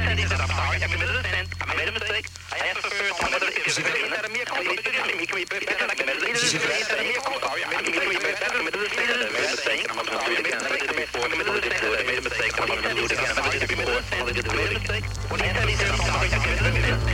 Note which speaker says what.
Speaker 1: I'm sorry. I committed a sin. I made a mistake. I asked for first time. Is it a mere call? I committed a sin. I made a mistake. I'm sorry. I made a mistake. I'm going to do it again. What do you say? I'm sorry. I committed a sin.